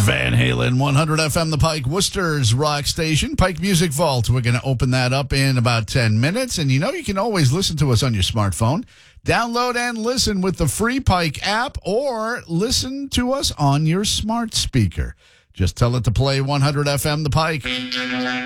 Van Halen, 100 FM, the Pike, Worcester's rock station, Pike Music Vault. We're going to open that up in about 10 minutes. And you know you can always listen to us on your smartphone. Download and listen with the free Pike app or listen to us on your smart speaker. Just tell it to play 100 FM, the Pike.